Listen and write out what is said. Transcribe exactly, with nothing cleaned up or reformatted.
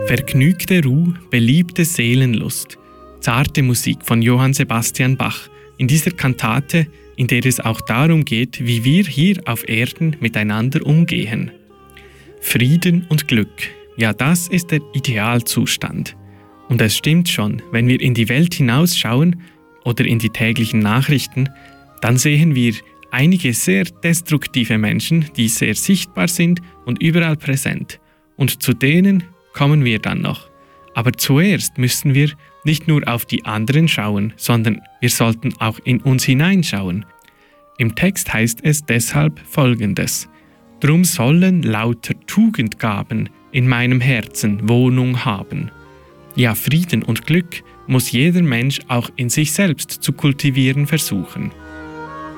Vergnügte Ruh, beliebte Seelenlust, zarte Musik von Johann Sebastian Bach, in dieser Kantate, in der es auch darum geht, wie wir hier auf Erden miteinander umgehen. Frieden und Glück, ja, das ist der Idealzustand. Und es stimmt schon, wenn wir in die Welt hinausschauen oder in die täglichen Nachrichten, dann sehen wir einige sehr destruktive Menschen, die sehr sichtbar sind und überall präsent. Und zu denen kommen wir dann noch. Aber zuerst müssen wir nicht nur auf die anderen schauen, sondern wir sollten auch in uns hineinschauen. Im Text heißt es deshalb Folgendes: Drum sollen lauter Tugendgaben in meinem Herzen Wohnung haben. Ja, Frieden und Glück muss jeder Mensch auch in sich selbst zu kultivieren versuchen.